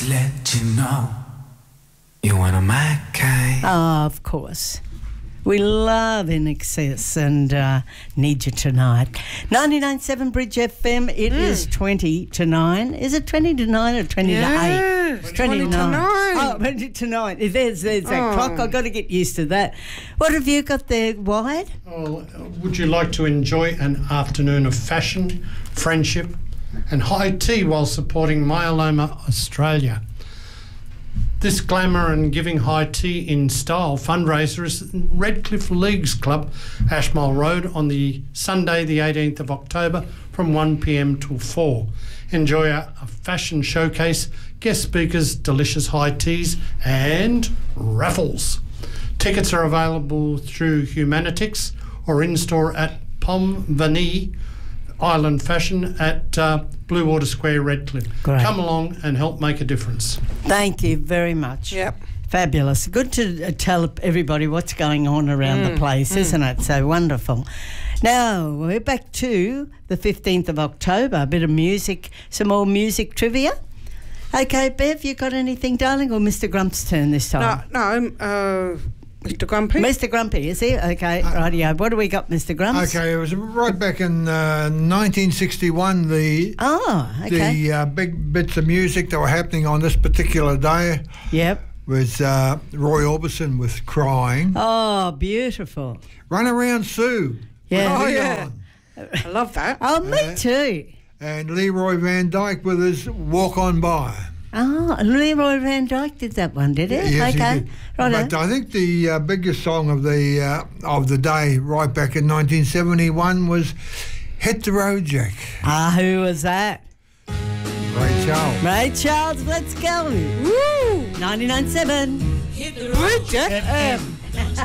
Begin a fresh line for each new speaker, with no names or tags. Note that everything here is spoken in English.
to let you know you're one of my kind.
Oh, of course. We love In Excess and Need You Tonight. 99.7 Bridge FM, it is 20 to 9. Is it 20 to 9 or 20 to 8?
It's 20 to 9.
Oh, 20 to 9. There's that clock. I've got to get used to that. What have you got there, Wyatt?
Well, would you like to enjoy an afternoon of fashion, friendship and high tea while supporting Myeloma Australia? This glamour and giving high tea in style fundraiser is Redcliffe Leagues Club, Ashmole Road, on the Sunday the 18th of October from 1pm till 4. Enjoy a fashion showcase, guest speakers, delicious high teas and raffles. Tickets are available through Humanitix or in-store at Pomvany Island Fashion at Bluewater Square, Redcliffe.
Great.
Come along and help make a difference.
Thank you very much.
Yep.
Fabulous. Good to tell everybody what's going on around the place, isn't it? So wonderful. Now, we're back to the 15th of October. A bit of music, some more music trivia. Okay, Bev, you got anything, darling, or Mr. Grump's turn this time?
No, Mr. Grumpy.
Mr. Grumpy, is he? Okay, rightio. What do we got, Mr. Grumps?
Okay, it was right back in 1961, the big bits of music that were happening on this particular day
Yep.
was Roy Orbison with Crying.
Oh, beautiful.
Run Around Sue.
Yeah.
with
Oh,
Leon.
yeah. I love that.
Oh, me too.
And Leroy Van Dyke with his Walk On By.
Oh, Leroy Van Dyke did that one, did he?
Yes,
okay.
he did.
Righto.
But I think the biggest song of the day, right back in 1971, was "Hit the Road, Jack."
Who was that?
Ray Charles.
Ray Charles, let's go. Woo! 99.7.
Hit the road, Jack.